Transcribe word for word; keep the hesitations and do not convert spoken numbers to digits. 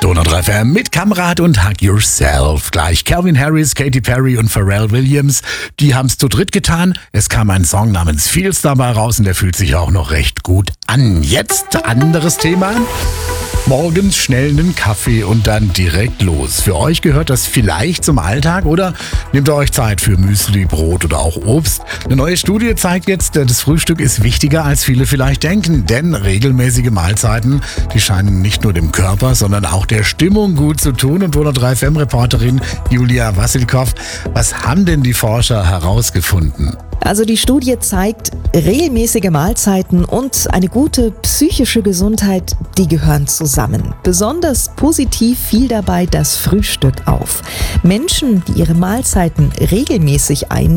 Donau drei F M mit Kamerad und Hug Yourself. Gleich Calvin Harris, Katy Perry und Pharrell Williams. Die haben's zu dritt getan. Es kam ein Song namens Feels dabei raus und der fühlt sich auch noch recht gut an. Jetzt anderes Thema. Morgens schnell einen Kaffee und dann direkt los. Für euch gehört das vielleicht zum Alltag oder nehmt ihr euch Zeit für Müsli, Brot oder auch Obst? Eine neue Studie zeigt jetzt, das Frühstück ist wichtiger, als viele vielleicht denken. Denn regelmäßige Mahlzeiten, die scheinen nicht nur dem Körper, sondern auch der Stimmung gut zu tun. Und Donau drei F M-Reporterin Julia Wassilkow, was haben denn die Forscher herausgefunden? Also die Studie zeigt, regelmäßige Mahlzeiten und eine gute psychische Gesundheit, die gehören zusammen. Besonders positiv fiel dabei das Frühstück auf. Menschen, die ihre Mahlzeiten regelmäßig ein